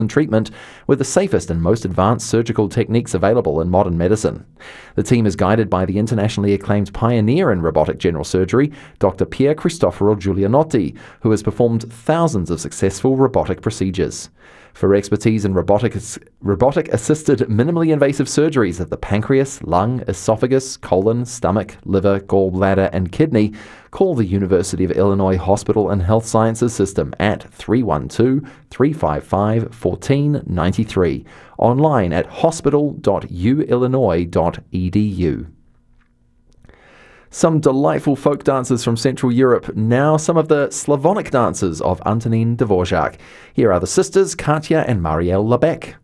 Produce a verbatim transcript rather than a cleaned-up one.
treatment with the safest and most advanced surgical techniques available in modern medicine. The team is guided by the internationally acclaimed pioneer in robotic general surgery, Doctor Pier Cristoforo Giulianotti, who has performed thousands of successful robotic procedures. For expertise in robotic, robotic-assisted minimally invasive surgeries of the pancreas, lung, esophagus, colon, stomach, liver, gallbladder, and kidney, call the University of Illinois Hospital and Health Sciences System at three one two, three five five, one four nine three, online at hospital dot u illinois dot e d u. Some delightful folk dances from Central Europe, now some of the Slavonic dances of Antonín Dvořák. Here are the sisters Katja and Marielle Lebec.